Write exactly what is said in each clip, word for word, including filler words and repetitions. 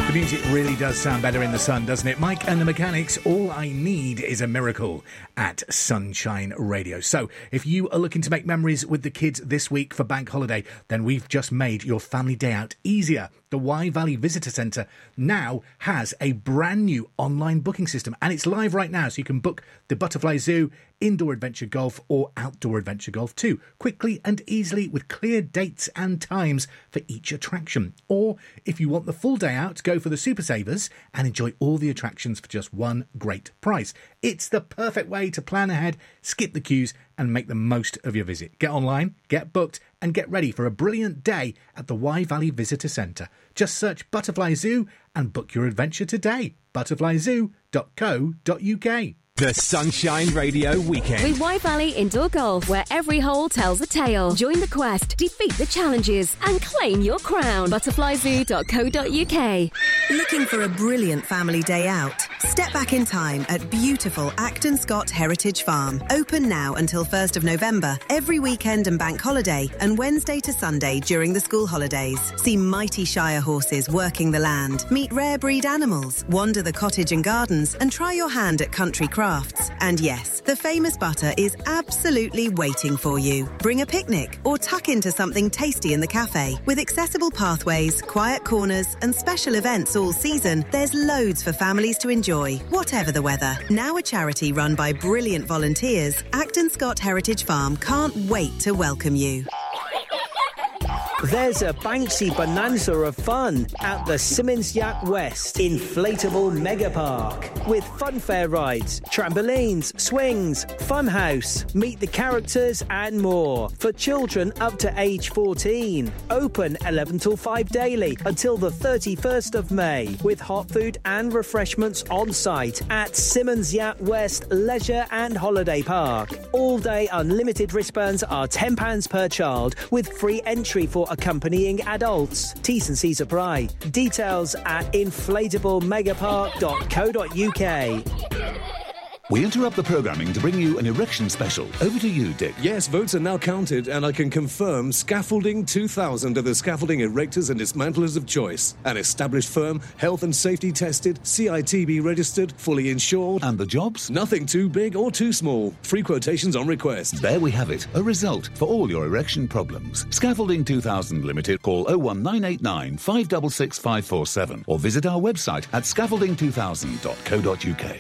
The music really does sound better in the sun, doesn't it? Mike and the Mechanics, All I Need Is a Miracle at Sunshine Radio. So, if you are looking to make memories with the kids this week for Bank Holiday, then we've just made your family day out easier. The Wye Valley Visitor Centre now has a brand new online booking system, and it's live right now, so you can book the Butterfly Zoo, indoor adventure golf or outdoor adventure golf too, quickly and easily with clear dates and times for each attraction. Or if you want the full day out, go for the Super Savers and enjoy all the attractions for just one great price. It's the perfect way to plan ahead, skip the queues and make the most of your visit. Get online, get booked and get ready for a brilliant day at the Wye Valley Visitor Centre. Just search Butterfly Zoo and book your adventure today. butterfly zoo dot co dot uk. The Sunshine Radio Weekend. With Wye Valley Indoor Golf, where every hole tells a tale. Join the quest, defeat the challenges, and claim your crown. butterfly zoo dot co dot uk. Looking for a brilliant family day out? Step back in time at beautiful Acton Scott Heritage Farm. Open now until first of November, every weekend and bank holiday, and Wednesday to Sunday during the school holidays. See mighty Shire horses working the land, meet rare breed animals, wander the cottage and gardens, and try your hand at country crafts. And yes, the famous butter is absolutely waiting for you. Bring a picnic or tuck into something tasty in the cafe. With accessible pathways, quiet corners and special events all season, there's loads for families to enjoy, whatever the weather. Now a charity run by brilliant volunteers, Acton Scott Heritage Farm can't wait to welcome you. There's a Banksy bonanza of fun at the Simmons Yacht West Inflatable Mega Park with funfair rides, trampolines, swings, funhouse, meet the characters and more for children up to age fourteen. Open eleven till five daily until the thirty-first of May with hot food and refreshments on site at Simmons Yacht West Leisure and Holiday Park. All day unlimited wristbands are ten pounds per child with free entry for accompanying adults. T's and C's apply. Details at inflatable megapark dot co dot uk. We interrupt the programming to bring you an erection special. Over to you, Dick. Yes, votes are now counted, and I can confirm Scaffolding two thousand are the scaffolding erectors and dismantlers of choice. An established firm, health and safety tested, C I T B registered, fully insured. And the jobs? Nothing too big or too small. Free quotations on request. There we have it. A result for all your erection problems. Scaffolding two thousand Limited. Call oh one nine eight nine, five six six, five four seven or visit our website at scaffolding two thousand dot co dot uk.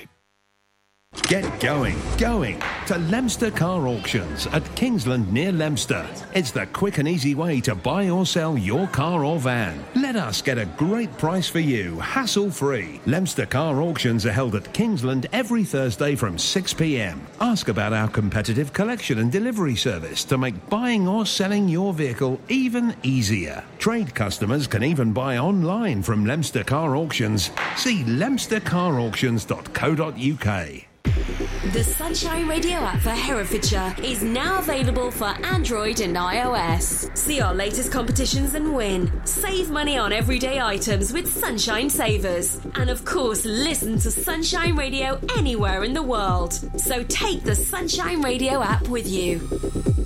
Get going, going to Leominster Car Auctions at Kingsland near Leominster. It's the quick and easy way to buy or sell your car or van. Let us get a great price for you, hassle-free. Leominster Car Auctions are held at Kingsland every Thursday from six p m. Ask about our competitive collection and delivery service to make buying or selling your vehicle even easier. Trade customers can even buy online from Leominster Car Auctions. See leominster car auctions dot co dot uk. The Sunshine Radio app for Herefordshire is now available for Android and iOS. See our latest competitions and win. Save money on everyday items with Sunshine Savers. And of course, listen to Sunshine Radio anywhere in the world. So take the Sunshine Radio app with you.